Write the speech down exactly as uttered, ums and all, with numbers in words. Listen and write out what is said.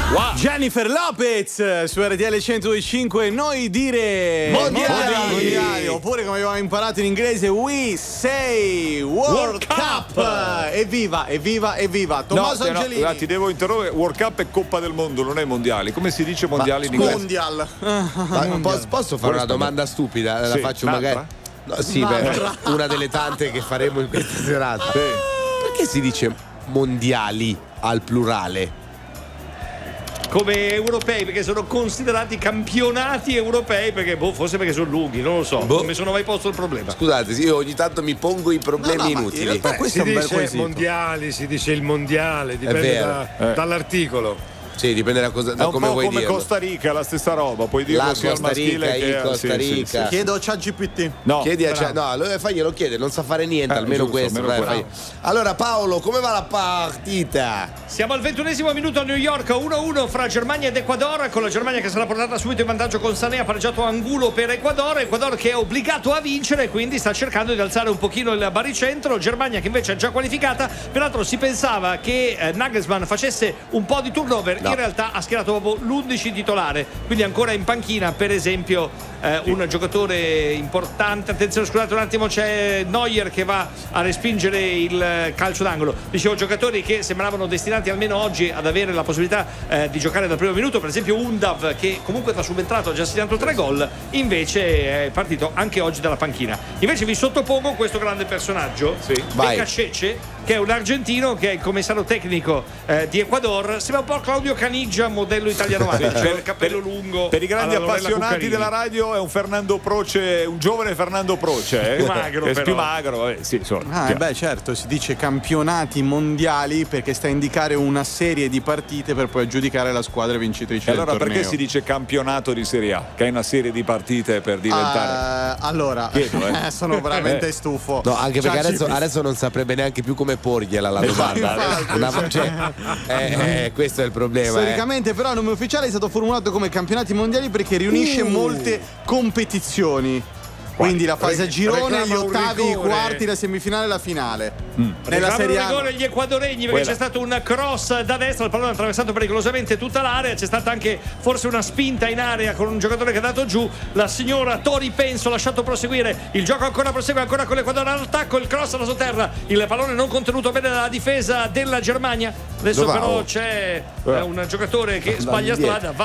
Wow. Jennifer Lopez su R T L centodue e cinque. Noi dire mondiali. mondiali. mondiali. Oppure come abbiamo imparato in inglese, we say World, World Cup. Cup. Evviva, evviva, evviva. Tommaso no, Angelini. no, ti devo interrompere. World Cup è Coppa del Mondo, non è mondiali. Come si dice mondiali in inglese? Mondial. Ma posso, posso fare una domanda stupida? La Sì, faccio un'altra? magari. No, sì, beh, una delle tante che faremo in questa serata. Sì. Perché si dice mondiali al plurale? Come europei, perché sono considerati campionati europei, perché boh, forse perché sono lunghi, non lo so, Boh. non mi sono mai posto il problema. Scusate, io ogni tanto mi pongo i problemi No, no, ma in inutili. realtà questo Si è un bel dice quesito. mondiali, si dice il mondiale, dipende vero. da- Eh. dall'articolo. Sì, dipende da, cosa, È da un come po' vuoi come dirlo. Costa Rica, la stessa roba. Puoi dirlo La sia al Costa Rica, maschile che il al- Costa sì, sì, Rica. sì. Chiedo a ChatGPT. No, Chiedi a bravo. no, allora faglielo chiede, non sa fare niente, Eh, almeno giusto, questo. almeno dai, questo. fai. Allora Paolo, come va la partita? Siamo al ventunesimo minuto a New York, uno a uno fra Germania ed Ecuador, con la Germania che sarà portata subito in vantaggio con Sané, ha pareggiato Angulo per Ecuador, Ecuador che è obbligato a vincere, quindi sta cercando di alzare un pochino il baricentro, Germania che invece è già qualificata, peraltro si pensava che eh, Nagelsmann facesse un po' di turnover, No. in realtà ha schierato proprio l'undici titolare, quindi ancora in panchina per esempio eh, un giocatore importante, attenzione scusate un attimo, c'è Neuer che va a respingere il calcio d'angolo, dicevo giocatori che sembravano destinati almeno oggi ad avere la possibilità eh, di giocare dal primo minuto, per esempio Undav che comunque da subentrato ha già segnato tre gol, invece è partito anche oggi dalla panchina. Invece vi sottopongo questo grande personaggio, Sì. Vai. Becacece, che è un argentino che è il commissario tecnico eh, di Ecuador, sembra un po' Claudio Caniggia modello italiano, Sì, cioè per- il cappello per- lungo Per i grandi alla Lorella appassionati Cuccarini. della radio è un Fernando Proce, un giovane Fernando Proce. Eh? Più magro, È però. più magro, vabbè, sì, insomma. Ah, Chiaro. beh, certo, si dice campionati mondiali perché sta a indicare una serie di partite per poi aggiudicare la squadra vincitrice E allora del torneo. perché si dice campionato di Serie A? Che è una serie di partite per diventare. Ah, allora, Chiedo, eh. sono veramente Eh. stufo. No, anche perché adesso, ChatGPT. adesso non saprebbe neanche più come porgliela la domanda. infatti. Una- cioè, eh, eh, questo è il problema. eh. Storicamente però il nome ufficiale è stato formulato come campionati mondiali perché riunisce Uh. molte competizioni. Quindi la fase a Re- girone, gli reclama un ottavi, i rigore. quarti, la semifinale e la finale. Nella Reclamano Serie un rigore A. gli equadoregni perché Quella. c'è stato un cross da destra, il pallone ha attraversato pericolosamente tutta l'area, c'è stata anche forse una spinta in area con un giocatore che è andato giù, la signora Tori Penso ha lasciato proseguire, il gioco ancora prosegue ancora con l'Equador all'attacco, il cross alla sotterra, il pallone non contenuto bene dalla difesa della Germania, adesso Dov'è? però c'è eh, un giocatore che sbaglia indietro. strada, va